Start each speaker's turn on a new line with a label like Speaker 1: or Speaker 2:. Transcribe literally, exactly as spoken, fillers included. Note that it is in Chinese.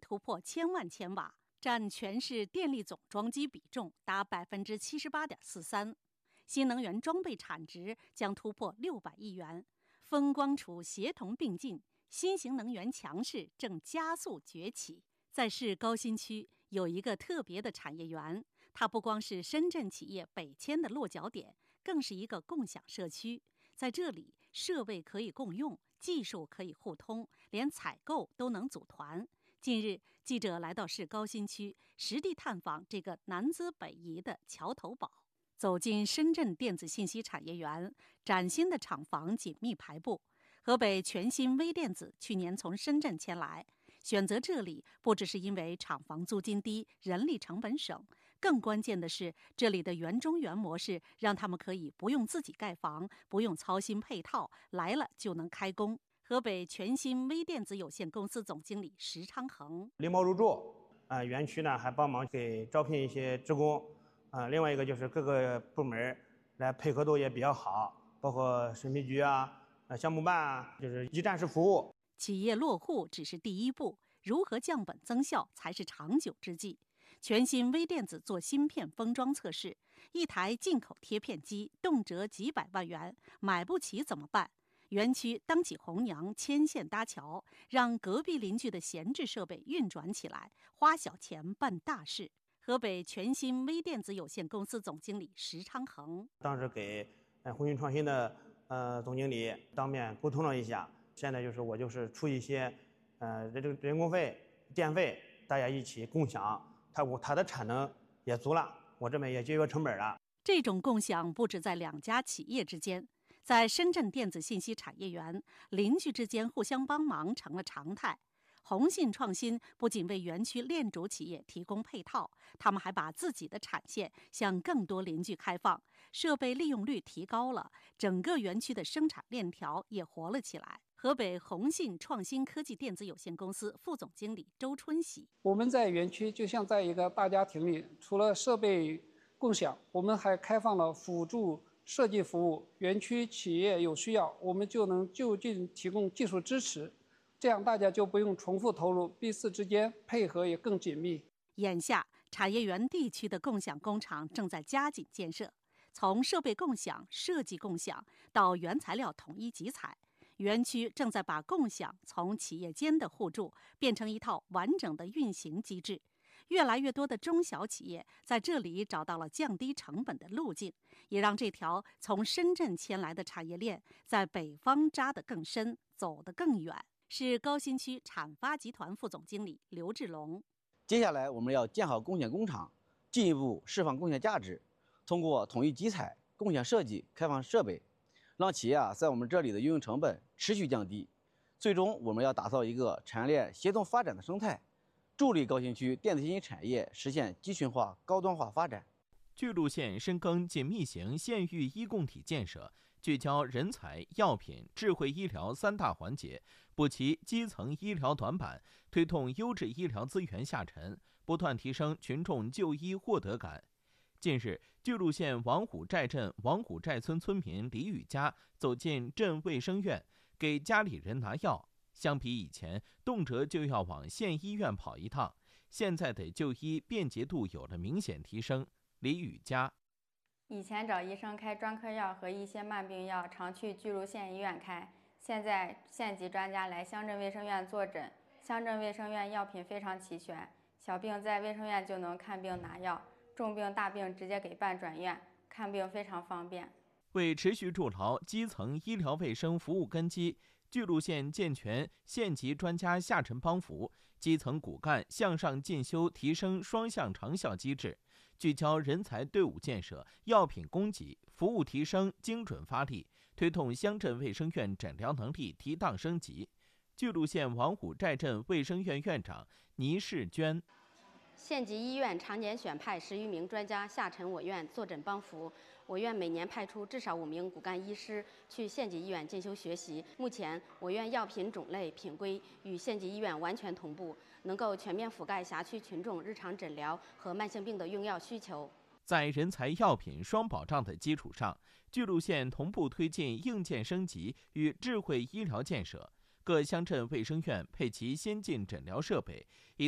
Speaker 1: 突破千万千瓦，占全市电力总装机比重达百分之七十八点四三。新能源装备产值将突破六百亿元。风光储协同并进，新型能源强势正加速崛起。在市高新区有一个特别的产业园，它不光是深圳企业北迁的落脚点，更是一个共享社区。在这里，设备可以共用，技术可以互通，连采购都能组团。近日，记者来到市高新区，实地探访这个南资北移的桥头堡。走进深圳电子信息产业园，崭新的厂房紧密排布。河北全新微电子去年从深圳迁来，选择这里不只是因为厂房租金低、人力成本省，更关键的是这里的园中园模式让他们可以不用自己盖房，不用操心配套，来了就能开工。河北全新微电子有限公司总经理石昌恒：
Speaker 2: 拎包入住，啊，园区呢还帮忙给招聘一些职工，啊，另外一个就是各个部门来配合度也比较好，包括审批局啊。项目办啊，就是一站式服务。
Speaker 1: 企业落户只是第一步，如何降本增效才是长久之计。全新微电子做芯片封装测试，一台进口贴片机动辄几百万元，买不起怎么办？园区当起红娘，牵线搭桥，让隔壁邻居的闲置设备运转起来，花小钱办大事。河北全新微电子有限公司总经理石昌恒：
Speaker 2: 当时给呃鸿运创新的呃总经理当面沟通了一下，现在就是我就是出一些呃人人工费、电费，大家一起共享，它我它的产能也足了，我这边也节约成本了。
Speaker 1: 这种共享不止在两家企业之间，在深圳电子信息产业园，邻居之间互相帮忙成了常态。鸿信创新不仅为园区链主企业提供配套，他们还把自己的产线向更多邻居开放，设备利用率提高了，整个园区的生产链条也活了起来。河北鸿信创新科技电子有限公司副总经理周春喜：
Speaker 3: 我们在园区就像在一个大家庭里，除了设备共享，我们还开放了辅助设计服务，园区企业有需要，我们就能就近提供技术支持。这样大家就不用重复投入，彼此之间配合也更紧密。
Speaker 1: 眼下，产业园地区的共享工厂正在加紧建设，从设备共享、设计共享到原材料统一集采，园区正在把共享从企业间的互助变成一套完整的运行机制。越来越多的中小企业在这里找到了降低成本的路径，也让这条从深圳迁来的产业链在北方扎得更深，走得更远。是高新区产发集团副总经理刘志龙：
Speaker 4: 接下来我们要建好共享工厂，进一步释放共享价值，通过统一集采、共享设计、开放设备，让企业啊在我们这里的运营成本持续降低。最终，我们要打造一个产业链协同发展的生态，助力高新区电子信息产业实现集群化、高端化发展。
Speaker 5: 巨鹿县深耕紧密型县域医共体建设，聚焦人才、药品、智慧医疗三大环节，补齐基层医疗短板，推动优质医疗资源下沉，不断提升群众就医获得感。近日，巨鹿县王虎寨镇王虎寨村村民李宇佳走进镇卫生院，给家里人拿药。相比以前，动辄就要往县医院跑一趟，现在的就医便捷度有了明显提升。李宇佳：
Speaker 6: 以前找医生开专科药和一些慢病药，常去巨鹿县医院开。现在县级专家来乡镇卫生院坐诊，乡镇卫生院药品非常齐全，小病在卫生院就能看病拿药，重病大病直接给办转院，看病非常方便。
Speaker 5: 为持续筑牢基层医疗卫生服务根基，巨鹿县健全县级专家下沉帮扶、基层骨干向上进修提升双向长效机制，聚焦人才队伍建设、药品供给、服务提升精准发力，推动乡镇卫生院诊疗能力提档升级。巨鹿县王虎寨镇卫生院院长倪世娟：
Speaker 7: 县级医院常年选派十余名专家下沉我院坐诊帮扶，我院每年派出至少五名骨干医师去县级医院进修学习。目前，我院药品种类品规与县级医院完全同步，能够全面覆盖辖区群众日常诊疗和慢性病的用药需求。
Speaker 5: 在人才药品双保障的基础上，巨鹿县同步推进硬件升级与智慧医疗建设，各乡镇卫生院配齐先进诊疗设备，以